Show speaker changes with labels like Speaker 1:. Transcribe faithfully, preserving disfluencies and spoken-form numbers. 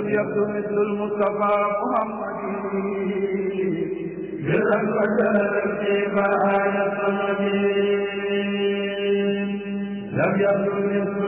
Speaker 1: لم يبدو مثل المصطفى محمد جزا وجل كيف آية الصمد لم يبدو مثل